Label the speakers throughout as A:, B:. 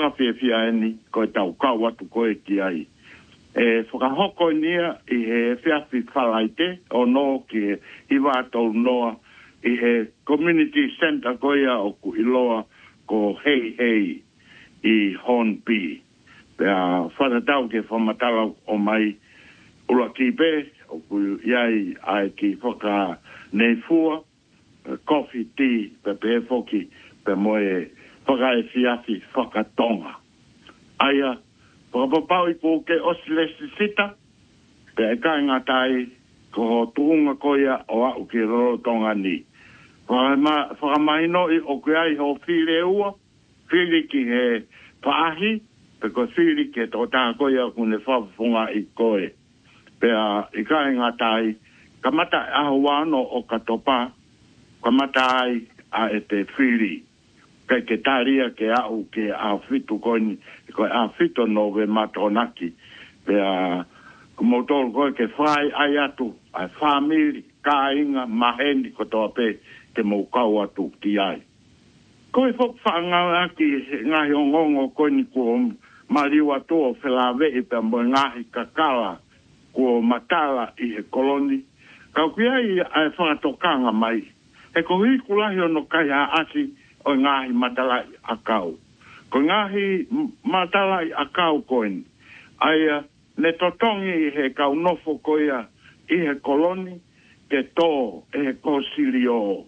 A: whakawhiawhia ni koe tau kau atu koe ki ai. Whakahoko nia I he whiawhi whalaite o no ki iwa tau noa I he community center koea o ku iloa ko hei I Hornby. Pea whanatau ke whamatala o mai ula kipe o ku iai ai ki whaka neifua, coffee, tea, pe foki, pe moe whaka e whiawhi whakatonga. Aia, whakapapau I ko ke osilesi sita, pe e kai ngā tai ko tuunga koia o au ki rorotonga ni. Whakamahino I o kui ai ho while ua, while ki he paahi, pe ko while ki tō tā koia kune whawhunga I koe. Pea I kai ngā tai, kamata aho wano o katopa, kamata ai a e te while. Kai ke tāria ke au ke a whitu koini, koe a whitu no we matonaki. Pea kumotoro koe ke whai ai atu, ai whamiri, ka inga, maheni ko toa pe, te moukau atu ki ai. Koe whok whaangau aki ngahi o ngongo koini ko mariwa tō whelawe I pe mo ngahi kakala ko matala I he koloni. Kau ki ai ai whakatokanga mai. E ko hui kulahi o no kai a asi o ngahi matalai akau. Ko ngahi matalai akau koini. Ai ne totongi I he kau nofo koia I he koloni ke tō e he kosilio.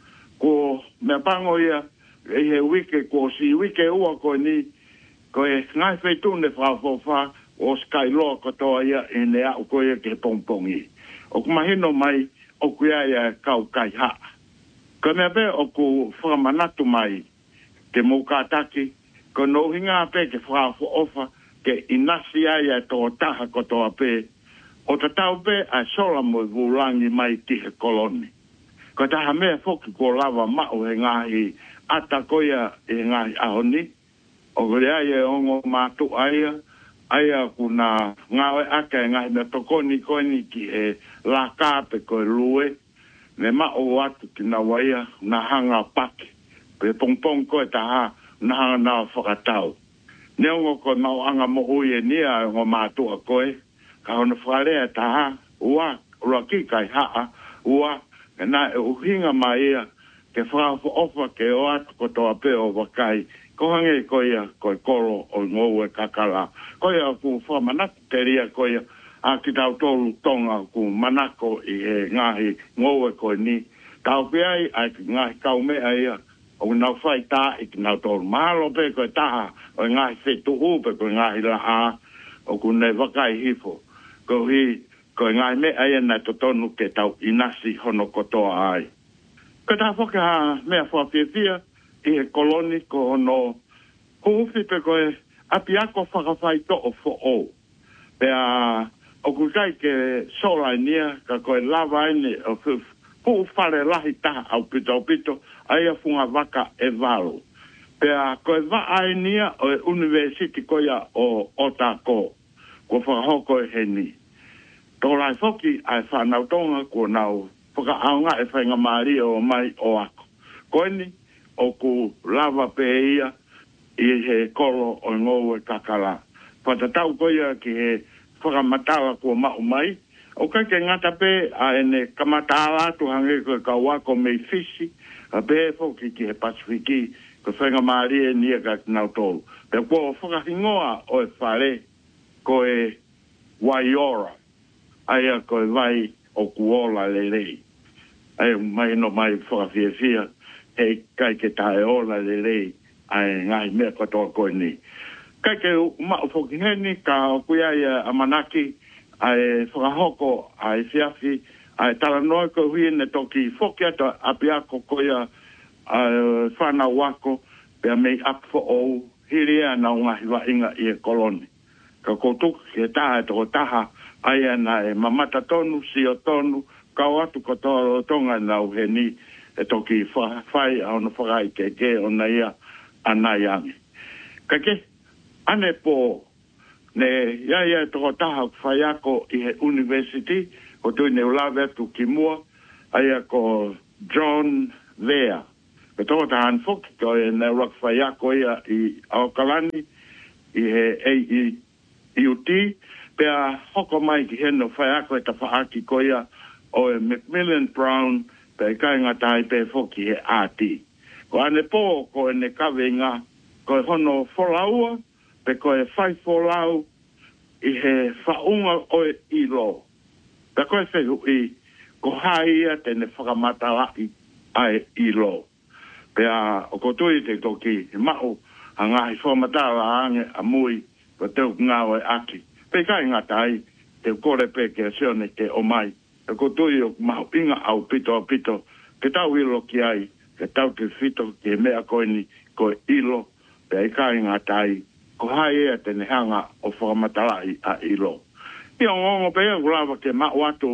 A: Ko me pango ia e he wike ko si wike ua koini ko e ngai whetune whawhawha o skai loa katoa ia e ne au koia ke pongpongi. O kumahino mai o kuia ia kau kai haa. Ko mea pe o ku whakamanatu mai te moukataki, ko no hinga pe ke whawha ke inasi ia tō taha kotoa pe, o ta tau pe a sola mo vulangi mai ki he koloni. Ko taha mea whoki ko lava mao he ngahi ata koia e ngahi ahoni, o kore aia ongo mātu aia kuna ngawe aka e ngahi na tokoni koini ki he la kāpe koe lue, me mao atu ki na waia na hanga pake, pe pongpong koe taha na hanga na whakatau. Neongo ko nau anga mohui e nia ngo mātu a koe, ka hona wharea taha, ua ki kai haa, ua na e uhinga mai ia, ke whaafa ke o atu ko toa pe o wakai, ko hange koia koe koro o ngou e kakala. Koia ku whamanatu te ria koia, a ki tau tolu tonga ku manako I he ngahi ngou e koe ni. Tau pe ai ki ngahi kaumea ia, o nau whai tā I ki nau tolu. Mahalo pe koe taha, o ngahi whetu upe koe ngahi la a, o ku ne wakai hifo. Ko hi, koe ngai mea ia na to tonu ke tau inasi hono kotoa ai. Ko tā whaka ha mea whawhiawhia I he koloni ko hono kuhuwhi pe koe api ako whakawhai to o fo. Pea o kukai ke sola nia ka koe lava ine o pu whare lahi taha au pito aia funga waka e valo. Pea koe waa nia o university koia o Otako ko whakahoko he ni. Tō lai whoki ai whanau tonga ko nau whakaaunga e whainga maria o mai o ako. Koini o ku lava pe ia I he kolo o ngou e kakala. Whatatau koia ki he whakamatala ko mau mai. O kai ke ngata pe a ene kamatala tu hange ko kawako mei fisi. A pe whoki ki he Pasifiki ko whainga maria nia ka nau tolu. Pe ko whakahingoa o e whare ko e Waiora. Aia koe vai o kuola lelei. Ai mai no mai whakawhiawhia he kai ke tae ola lelei ai ngai mea katoa koe ni. Kai ke mao whakiheni ka kuia ia amanaki ai whakahoko ai whiawhi ai talanoi koe hui ne toki whokiata api ako koia whanau wako pia mei apfo o hiria na ngahi wa inga I e koloni. Ka koutuku ke taha toko taha aia na e mamata tonu, sio tonu, kau atu kotoa tonga nau he ni e toki whai au na whakai ke o na ia anai angi. Ka ke, ane po ne ia toko taha whai ako I he university, ko tui ne ulawe atu ki mua, aia ko John Vea. Pe tō tahan foki ko e ne rak whaia ko ia I Aukalani, I he AEUT, pe a hoko mai ki heno whaia ko e ta whaaki ko ia o e Macmillan Brown, pe kai ngā tahi pe foki he āti. Ko ane pō ko e ne kawe ngā, ko e hono wholaua, pe ko e whai wholau I he whaunga o e ilo. Pe ko e whehu I ko haia te ne whakamatawai ai ilo. Pe a o kotui te toki he mahu a ngahi whamatawa ange a mui ko teu ngā o e aki. Pe kai ngā tahi te kore pe ke sione te o mai. Pe kotui o mahu inga au pito a pito ke tau ilo ki ai ke tau te fito ke mea koe ni ko e ilo. Pe kai ngā tahi ko haia te ne hanga o whakamatawai a ilo. Ia ngongo pe a kulawa ke mahu atu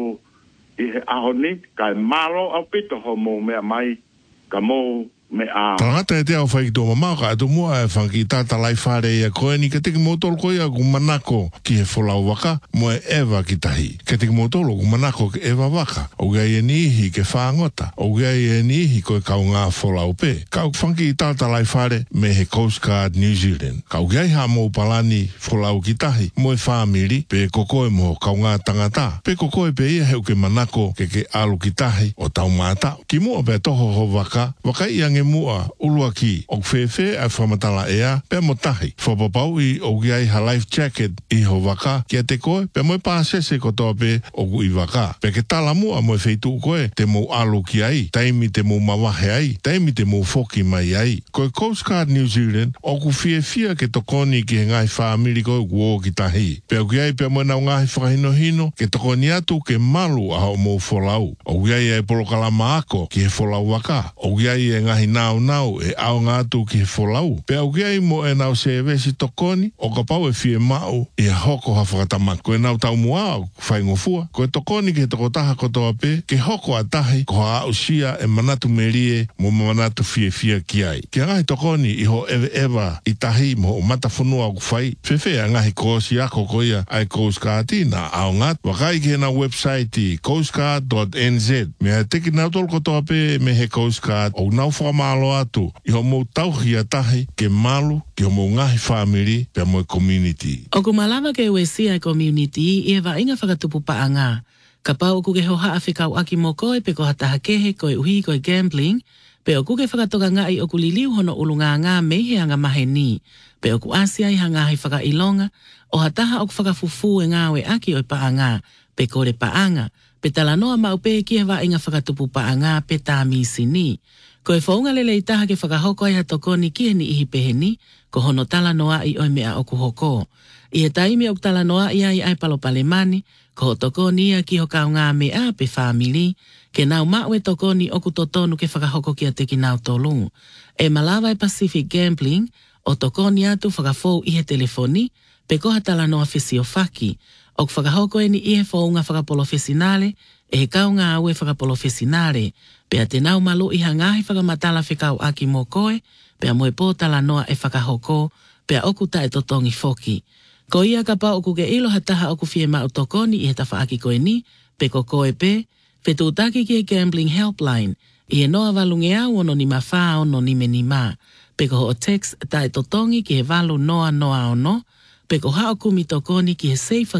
A: I he ahoni, kai malo au pito ho mō mea mai, ka mō me a.
B: Tangata e te au whai ki tō mamau ka atu mua e whanki tāta lai whare ia koe ni ka teki mōtolo koe ia ku manako ki he wholau waka mo e ewa ki tahi. Ka teki mōtolo ku manako ki ewa waka. O gai e nihi ke whaangota. O gai e nihi koe kau ngā wholau pe. Kau whanki tāta lai whare me he Coast Guard New Zealand. Kau gai ha mō palani wholau ki tahi mo e whaamiri pe kokoe mo kau ngā tangata. Pe kokoe pe ia heu ke manako ke alu ki tahi o tau mātau. Ki mua pe toho ho waka, waka ia nge mua ulua ki o whewhe a whamatala ea pe mo tahi. Whapapau I o giai ha life jacket I ho waka kia te koe pe mo e pāsese ko toa pe o ku I waka. Pe ke tala mua mo e wheitu koe te mo alu ki ai, taimi te mo mawahe ai, taimi te mo foki mai ai. Koe Coast Guard New Zealand o ku whia ke tokoni ki he ngai whaamiri koe kuo ki tahi. Pe o giai pe mo nau ngai whakahino ke tokoni atu ke malu a ho mo wholau. O giai e polokalama ako ki he wholau waka. O giai e ngahi nau e au ngātu ki he wholau. Pe au giai mo e nau se vesi tokoni o ka pau e whie mau I hoko ha whakatamak. Ko e nau tau mua o whai ngofua. Ko e tokoni ki he tokotaha kotoa pe ke hoko a tahi ko ha au sia e manatu merie mo manatu whie ki ai. Ki ngahi tokoni I ho ewa I tahi mo o mata whanua o whai. Whewhea ngahi kōsi ako koia ai Coast Guard na au ngat. Wakai ki he na website I coastguard.nz. Mea teki nau tol kotoa pe me he Coast Guard o nau whamalo atu I ho mou tauhi a tahi ke malu ki ho mou ngahi whamiri pe mo community.
C: O ku malawa ke uesia community I e wa inga whakatupu paanga. Ka pau ku ke hoha a whikau aki mo koe pe ko hataha kehe koe uhi koe gambling pe o ku ke whakatoka ngai o ku liliu hono ulunga ngā mehe anga mahe ni. Pe o ku asia I hanga hai whakailonga o hataha o ku whakafufu e ngā we aki o paanga pe kore paanga. Pe talanoa maupe ki he wa inga whakatupu paanga pe tāmi sini. Ko e whaunga lele I taha ke whakahoko ai hatokoni ki he ni ihi peheni, ko hono talanoa I oi mea o ku hoko. I he taimi o ku talanoa I ai palopale mani, ko ho tokoni ia ki ho kau ngā mea pe whamili, ke nau mau e tokoni o ku totonu ke whakahoko ki a teki nau tolu. E malawa Pacific Gambling, o tokoni atu whakafou I he telefoni, pe koha talanoa whisi o whaki, o ku whakahoko e ni I he whaunga whakapolo whesinale, e he kau ngā aue whakapolo whesinale, pe a te nau malu I hangahi whakamatala whikau aki mō koe, pe a moe pōtala noa e whakahoko, pe a oku ta e totongi foki. Ko ia ka pa oku ke ilo hataha oku fie mau tokoni I he tafa aki koe ni, pe ko koe pe, whetūtaki ki e gambling helpline, I he noa valunge au ono ni mawha ono ni me ni ma, pe ko ho text ta e totongi ki he valu noa ono, pe ko hao kumi tokoni ki he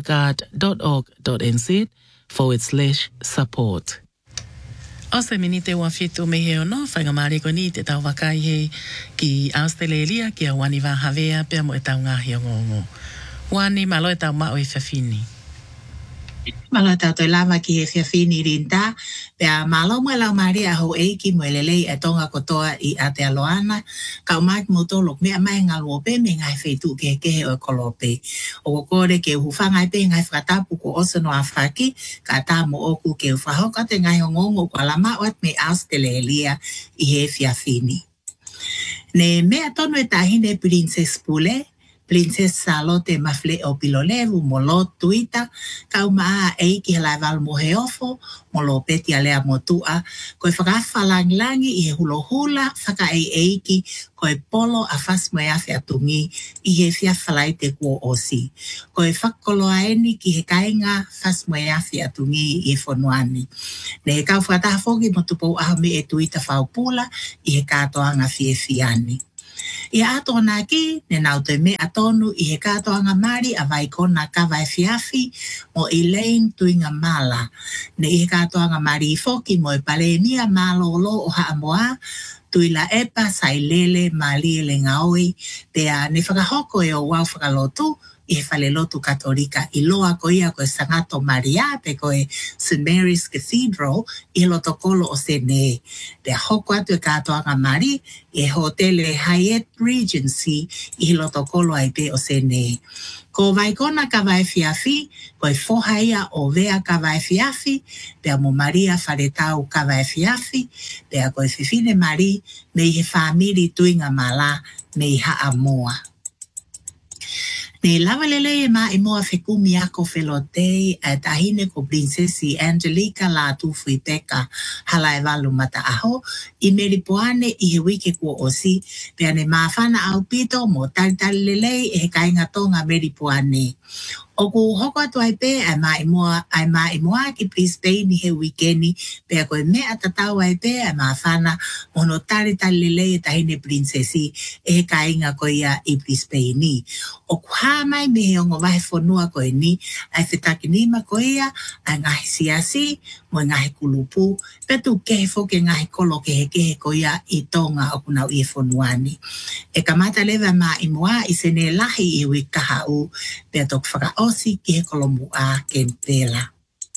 C: safeguard.org.nz/support. O se minite ua fitu me he ono, whainga mariko ni te tau wakai he ki Australia ki a wani wa havea pia mo e tau ngahi o ngongo. Wani malo e tau mao I whiawhini.
D: Malo tau toi lava ki he whiawhini rinta, pia malo mo lau mari a ho eiki mo elelei e tonga kotoa I Aotearoa, ka umak mo tolok mea mai ngalo pe me ngai whaitu ke he o kolope. O kore ke uwhangai pe ngai whakatapu ko osono a whaki, ka tā mo oku ke uwhahoka te ngai o ngongo kwa lama oat me Australia I he whiawhini. Ne mea tono e tahine Princess Pule, Princess Charlotte mafle o pilolevu mo lo tuita ka uma e ki la val mo heofo mo lo peti alea mo tua ko whakawhalang langi i he hulohula whaka e ki ko e polo a fas mo afi atungi i he fia whalai te kua osi. Ko e whakoloa eni ki he kainga fas mo afi atungi i he whonuani. Ne he kau whataha whoki mo tupou aha me e tuita whaupula i he katoanga fie fiani. I ato na ki, ne nau te me atonu i he katoanga mari a vai kona ka vai fiafi mo Elaine Tuinga Mala. Ne i he katoanga mari i foki mo e palenia malolo o haamoa, tuila epa sailele mali le ngaoi, pea ne whakahoko e o wau whakalotu, i he whale lotu katolika i loa ko ia ko e Sangato Maria pe ko e St. Mary's Cathedral i loto kolo o se ne. Pea hoko atu e katoanga mari i he hotele Hyatt Regency i loto kolo ai pe o se ne. Ko vai kona ka vai fiafi, ko e fohaia o vea ka vai fiafi, pea mo Maria wharetau ka vai fiafi, pea ko e Fifine Mari me i he whamiri Tuinga Mala me i haa moa. Ne lava lele e ma i moa whekumi ako whelotei e tahine ko Princesi Angelica la tufui peka hala e walu mata aho i meripoane i he wike kua osi pea ne mawhana au pito mo talitali lele e he kainga tonga meripoane. Oku hoko atu ai pe ai mai moa ki Brisbane he weekendi pe ko me atatau ai pe ai mawhana mono tali lele e tahine princesi e kainga ko ia i Brisbane. Oku ha mai me he ongo wahe whanua ko ni ai whetaki nima ko ia ai ngahi siasi mo ngahi kulupu pe tu kehe foke ngahi kolo kehe ko ia i tonga oku nau i whanuani. E kamata lewa mai moa i sene lahi i wikahau pe tok whaka osi ki he kolomu a kempela.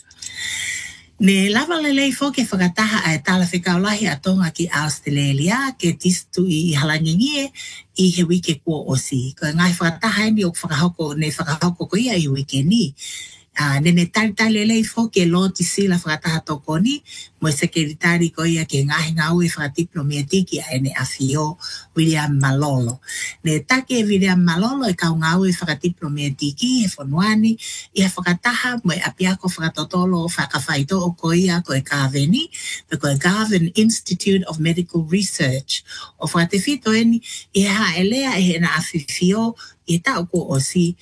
D: Ne lava lelei foke whakataha a e tala whikaulahi a tonga ki Australia ke tistu i halangingie i he wike kua osi. Ko ngai whakataha ni o whakahoko ko ia i wike ni. Nene tali lei foke lo tisi la whakataha toko ni mo sekeritari ko ia ke ngahi ngau e whakadiplomatiki a ene afio William Malolo. Ne take William Malolo e kau ngau e whakadiplomatiki e whanuani i a whakataha mo e apiako whakatotolo whakawhaito o ko ia ko e Garveni pe ko e Garvin Institute of Medical Research o whakatewhito eni i ha elea e na afifio i tau ko osi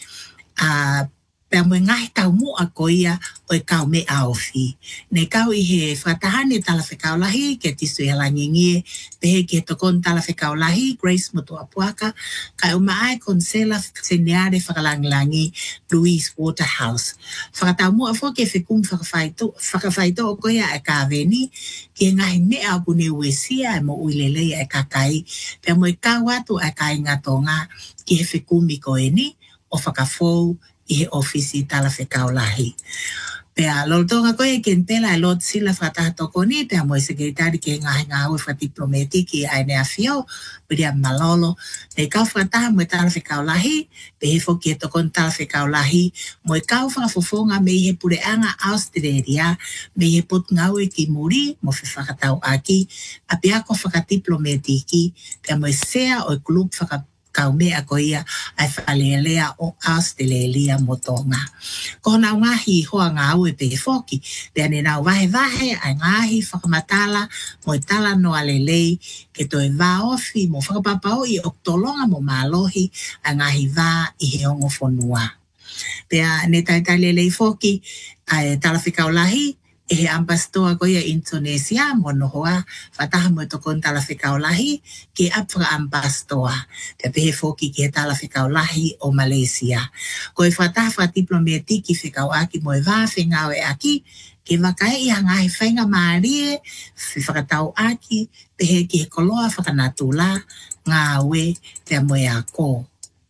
D: pea mo ngahi tau mua ko ia o e kau me aofi. Ne kau i he whakatahane tala whekaulahi ke tisu i halangingie pehe ke tokon tala whekaulahi Grace Mutuapuaka ka umaai konsela seneare whakalanglangi Louise Waterhouse. Whakatau mua fo ke whikum whakawhaito o ko ia e Garveni ke ngahi mea o kune uesia e mo uilele e kakai pea mo i kau atu e kai ngatonga ki he whikumi ko e ni o whakafou i he ofisi tala whekaulahi. Pea lolotonga koe ke ntela e lot sila whakataha toko ni, pea mo e sekretari ke ngahi ngā ue whadiplomatiki a ene awhio, William Malolo, ne kau whakataha mo e tala whekaulahi, pe he whoki e toko tala whekaulahi, mo e kau whakafofonga me i he pureanga Australia, me i he pot ngau e ki muri, mo whakatau aki, a pe ako whakadiplomatiki, pea mo e sea o e klub kau mea ko ia ai whalelea o Australia mo tonga. Ko nau ngahi hoa ngā ue pe whoki, pea ne nau wahe ai ngahi whakamatala mo e tala noa lelei ke to e wā ofi mo whakapapao i oktolonga mo mālohi ai ngahi wā i he ongo whonua. Pea ne tai lelei whoki ai tala whikaulahi e he ambastoa ko ia Indonesia mo nohoa whataha mo e tokon tala whikaulahi ke apwaka ambastoa. Te pehe whoki ke tala whikaulahi o Malaysia. Ko e whataha whadiplomatiki whikauaki mo e whawhengau e aki ke wakai i hangahi whainga maarie whakatau aki pehe ke he koloa whakanatula ngā ue te mo e ako.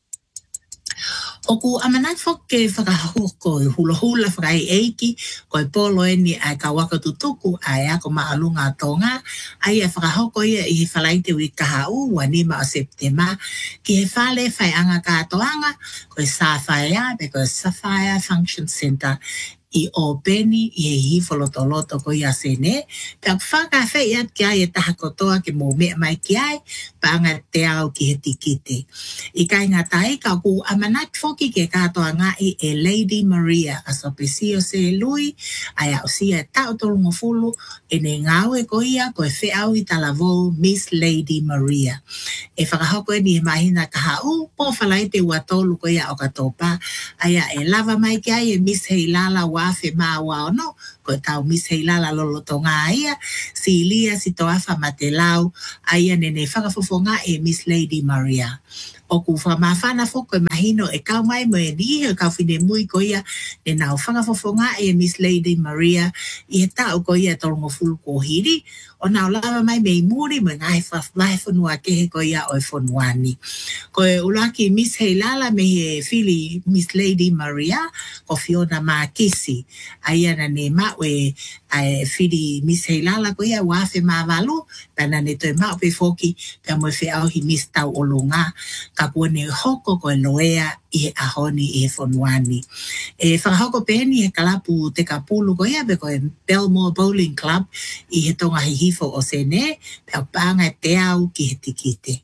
D: Oku amanai whoke whakahoko i hula whakai eiki ko e polo eni ai ka waka tutuku ai ako maalunga tonga ai e whakahoko ia i he whalaite ui kahau wanima o September ki he whale whai anga katoanga ko e Sapphire pe ko e Sapphire Function Center I openi I hifo loto ko ia sene. Pea whaka whai at ki ai e taha kotoa ke mō mea mai ki ai, paanga te au ki he tikite. I kai ngā tai ka ku amanat foki ke katoa ngai e Lady Maria, a sopesio se lui, ai au sia e tau tolu ngofulu, e ne ngau e ko ia, ko e whi au I talavou Miss Lady Maria. E whakahoko e ni he mahina ka hau, po whalai te ua tolu ko ia o katopa, ai e lava mai ki ai e Miss Heilala wafe maa wao no, ko tau Miss Heilala lolo tonga ia, si Ilia si toafa matelau, ai nene whakafofonga e Miss Lady Maria. O ku whamawhana foko e mahino e kau mai mo e nihe kau whine mui ko ia ne nau whakafofonga e Miss Lady Maria I he tau ko ia tolongo fulu ko hiri o nau lava mai mei muri mo ngai whaifunua kehe ko ia o e whonuani. Ko e ulaki Miss Heilala me he fili Miss Lady Maria ko Fiona Makisi. Aia na ne mawe ai fili Miss Heilala ko ia wafe mavalu pena ne toi mau pe foki pe mo fe au hi Miss Tau Olunga ka pone hoko ko loea I ahoni I whonuani. E whakahoko pēni he kalapu te kapulu ko ia be ko e Belmore Bowling Club I he tonga hihifo o sene pe panga te au ki he tikite.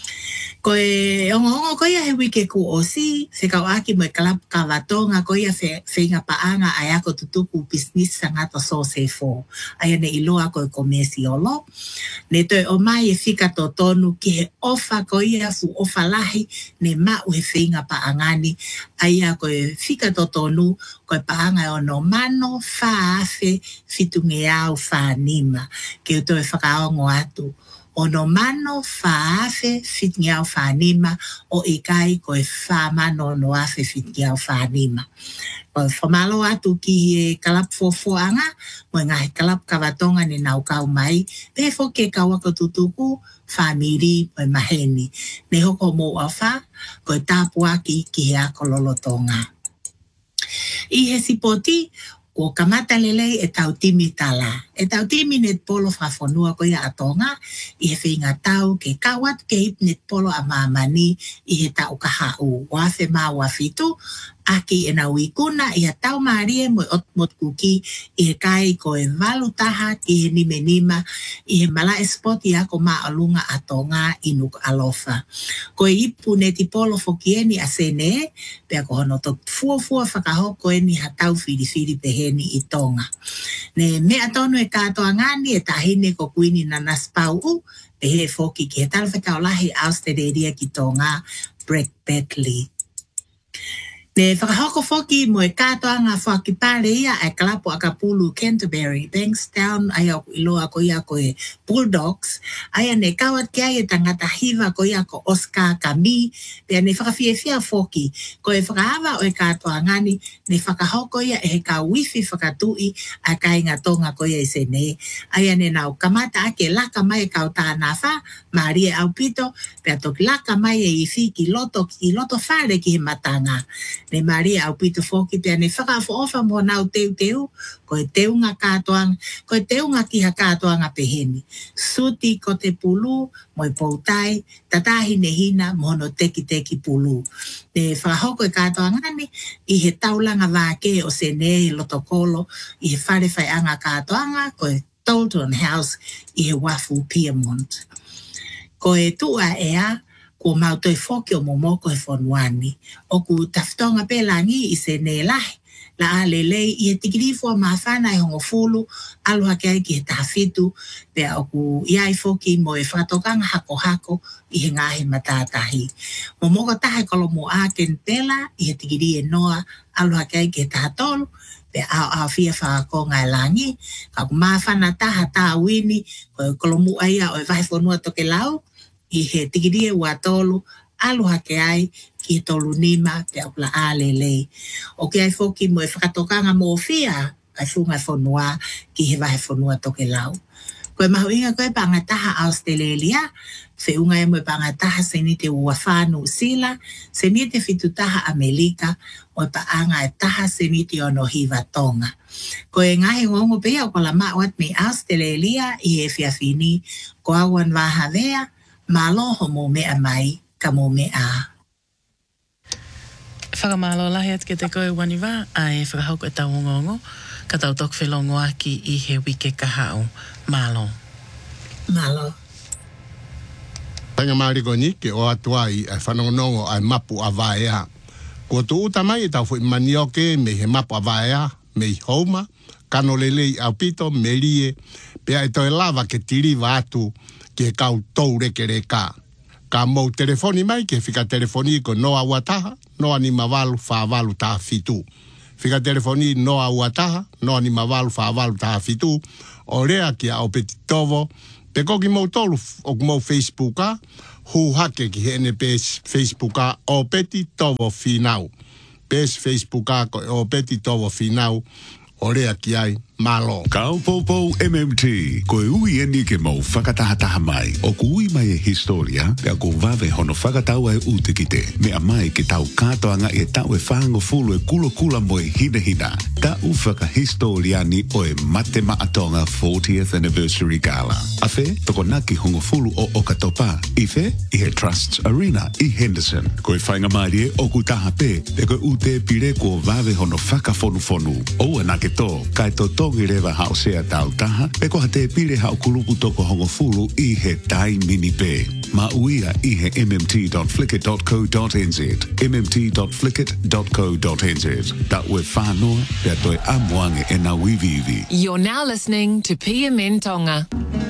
D: Ko e ongo ko ia he wike ku o si, se kau aki mo e kalap kawatonga ko ia whenga paanga ai ako tutuku business sa ngata so se fo. Ai ne iloa ko e komesiolo. Ne toi o mai e whika to tonu ki he ofa ko ia fu ofa lahi ne mau he whenga paangani. Ai ko e whika to tonu ko e paanga o no mano whaafe fitunge au whanima. Ke toi whakaongo atu. O no mano whaafe fitngiau whanima o ikai ko e whamano no afe fitngiau whanima. O whamalo atu ki he kalap fofoanga, mo ngā he kalap kawatonga ni nau kau mai, pe fo ke kawako tutuku, whamiri mo maheni. Ne hoko mo awha, ko e tāpuaki ki he ako lolotonga. I he sipoti, ko kamata lelei e tau timi tala. E tau timi net polo whawhanua ko ia atonga, I he whinga tau ke kawat ke hip net polo a mamani I he tau kahau. Wafe maa wafitu, aki e na wikuna I he tau maarie mo otmot kuki I he kai ko e walu taha ki he nime nima I he mala spot I ako maa alunga atonga inuk alofa. Ko e ipu neti polo fokieni a sene, pia ko hono to fuafua whakahoko e ni hatau whiri peheni I tonga. Ne mea tonu e katoa ngani e tahine ko kuini na naspau u, pe he foki ki he talwhekau lahi austereria ki tonga Breck Bentley. Ne whakahoko foki mo e katoa ngā whakipare ia e kalapo a kapulu Canterbury, Bankstown, ai au iloa ko ia ko e Bulldogs, ai ne kawat kia e tangata hiva ko ia ko Oscar Kami, pia ne whakawhiawhia foki, ko e whakahawa o e katoa ngani, ne whakahoko ia e he ka wifi whakatui a kai ngā tonga ko ia I sene, ai ne nau kamata ake laka mai kau tāna wha, Maria Aupito, pia toki laka mai e iwi ki loto whare ki he matanga. Ne Maria Aupito foki pia ne whakafo ofa mo nau teu, ko e teunga katoanga, ko e teunga ki ha katoanga peheni. Suti ko te pulu, mo e poutai, tatahi ne hina, mono teki pulu. Ne whakahoko e katoanga ni, I he taulanga wāke o sene I lotokolo, I he whare whai anga katoanga, ko e Tolton House, I he wafu Piedmont. Ko e tua ea, ko mau toi foki o momoko e whonuani. O ku taftonga pelangi I sene lahi, la alelei I he tikirifua mawhana e hongo fulu, aloha kia ki he tafitu, pea o ku iai foki mo e whatokanga hako I he ngahi matatahi. Momoko tahe kolo mo a ken pela, I he tikiri e noa, aloha kia ki he tahatolu, pe au fia whakako ngai langi, ka ku mawhana taha wini, ko e kolomu aia o e vai whanua toke lau, I he tikiri e watolu, aloha ke ai ki tolu nima te aula alelei. O ke ai foki mo e whakatokanga mo fia, ai whunga whanua ki he vai whanua toke lau. Koe mahuinga koe pangataha Australia, whiunga e mo pangataha se ni te uawhanu sila, se ni te whitutaha Amerika, o paanga e taha se ni te ono hiva tonga. Koe ngahi ngongo pea o kola mawat me Australia I he whiawhini, ko awan waha vea, malo ho mo mea mai, ka mo mea.
C: Whakamalo lahi at ke te koe waniwa ai whakahau koe tau ngongo ka tau tok whelongo aki I he wike kahao. Malo.
D: Malo.
E: Tanga mariko ni ke o atua I whanongonongo ai mapu a vaea. Ko tu utamai e tau fui manioke me he mapu a vaea, me I houma, kano lelei au pito, me lie, pea e toi lava ke tiri vatu ke kau tau reke reka. Ka mou telefoni mai ke fika telefoni ko noa uataha, noa ni mavalu whaavalu taha fitu. Fika telefoni noa uataha, noa ni mavalu whaavalu taha fitu, o rea kia o peti tovo, pe koki mou tolu o mou Facebooka, hu hake ki hene pes Facebooka o peti tovo finau. Pes Facebooka ko o peti tovo finau, o rea ki ai malo.
F: Kau popo MMT, koe ui eni ke mau whakatahataha mai. O ku ui mai e historia, pea ko vave hono whakatau e ute ki te. Mea mai ke tau katoanga e tau e whango fulu e kula mo e hina hina. Tau whakahistoria ni o e mate maatonga 40th anniversary gala. Afe, toko naki hongo fulu o Okatopa. Ife, I he Trusts Arena, I Henderson. Koe whainga mai e o ku taha pe, e koe ute pire ko vave hono whakafonu. O anake to, kai to tongi rewa hao sea tau taha, pe koha te pire hao kulupu toko hongo fulu I he tai mini pe. Ma uia I he mmt.flickr.co.nz, mmt.flickr.co.nz. Ta ue whanoa, pia toi amuange e na wivivi.
G: You're now listening to PMN Tonga.